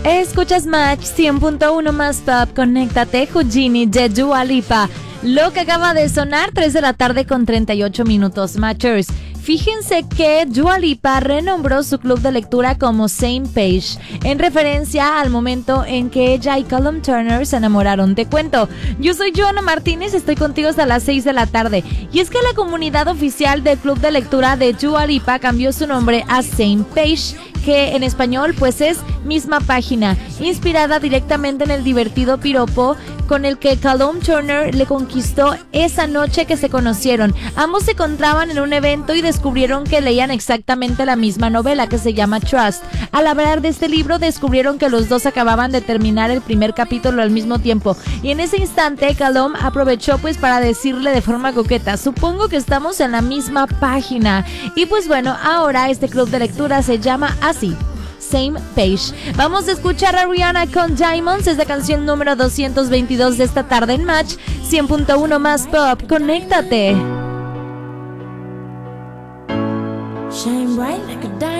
Escuchas Match 100.1 más Pop, conéctate, Houdini de Dua Lipa. Lo que acaba de sonar, 3 de la tarde con 38 minutos, Matchers. Fíjense que Dua Lipa renombró su club de lectura como Same Page, en referencia al momento en que ella y Callum Turner se enamoraron. Te cuento, yo soy Joana Martínez, estoy contigo hasta las 6 de la tarde. Y es que la comunidad oficial del club de lectura de Dua Lipa cambió su nombre a Same Page, que en español pues es misma página, inspirada directamente en el divertido piropo con el que Callum Turner le conquistó esa noche que se conocieron. Ambos se encontraban en un evento y descubrieron que leían exactamente la misma novela, que se llama Trust. Al hablar de este libro descubrieron que los dos acababan de terminar el primer capítulo al mismo tiempo, y en ese instante Callum aprovechó pues para decirle de forma coqueta: supongo que estamos en la misma página. Y pues bueno, ahora este club de lectura se llama así, Same Page. Vamos a escuchar a Rihanna con Diamonds, es la canción número 222 de esta tarde en Match 100.1 más Pop. Conéctate. Shine bright like a diamond.